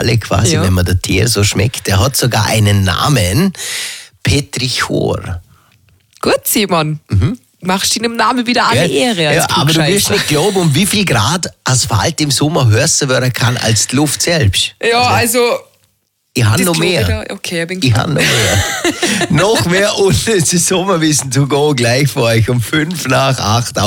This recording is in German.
Schale quasi, wenn man der Teer so schmeckt. Der hat sogar einen Namen, Petrichor. Gut, Simon. Machst deinem Namen wieder alle Ehre als aber du wirst Klugscheißer. nicht glauben, um wie viel Grad Asphalt im Sommer höher werden kann als die Luft selbst. Ja, also Ich habe das noch glaub ich mehr. da. Okay, ich bin Ich habe noch mehr. Noch mehr unnützes Sommerwissen to go gleich für euch um 5 nach 8.